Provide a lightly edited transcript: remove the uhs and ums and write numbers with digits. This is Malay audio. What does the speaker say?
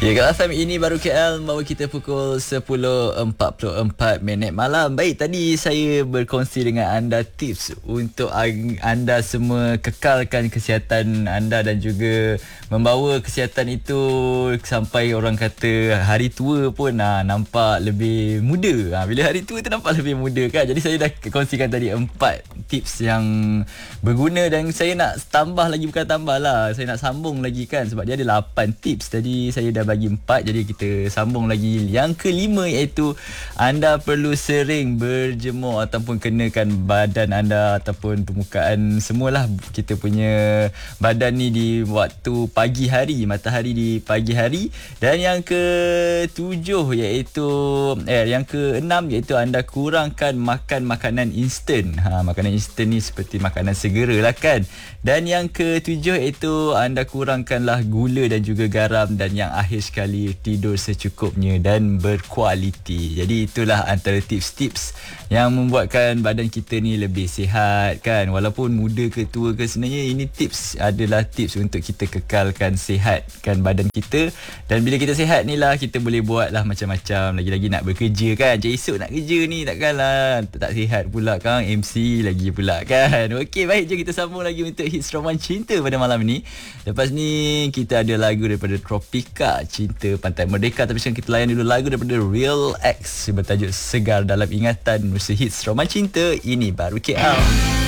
Ya, Kat FM ini baru KL bawa kita pukul 10.44 malam. Baik, tadi saya berkongsi dengan anda tips untuk anda semua kekalkan kesihatan anda dan juga membawa kesihatan itu sampai orang kata hari tua pun nampak lebih muda. Bila hari tua tu nampak lebih muda kan. Jadi saya dah kongsikan tadi 4 tips yang berguna dan saya nak tambah lagi, bukan tambah lah, saya nak sambung lagi kan, sebab dia ada 8 tips. Tadi saya dah bagi 4, jadi kita sambung lagi. Yang kelima iaitu anda perlu sering berjemur ataupun kenakan badan anda ataupun permukaan semualah kita punya badan ni di waktu pagi hari, matahari di pagi hari. Dan yang ketujuh iaitu yang keenam iaitu anda kurangkan makan makanan instan. Makanan instan ni seperti makanan segera lah kan. Dan yang ketujuh iaitu anda kurangkanlah gula dan juga garam. Dan yang akhir sekali, tidur secukupnya dan berkualiti. Jadi itulah antara tips-tips yang membuatkan badan kita ni lebih sihat kan. Walaupun muda ke tua ke, sebenarnya ini tips adalah tips untuk kita kekalkan sihatkan badan kita. Dan bila kita sihat ni lah, kita boleh buat lah macam-macam. Lagi-lagi nak bekerja kan, macam esok nak kerja ni takkanlah tak sihat pula kan, MC lagi pula kan. Okey, baik, jom kita sambung lagi untuk Hits Roman Cinta pada malam ni. Lepas ni kita ada lagu daripada Tropika, Cinta Pantai Merdeka. Tapi sekarang kita layan dulu lagu daripada Real X bertajuk Segar Dalam Ingatan. Musa Hits Roman Cinta, ini baru KL.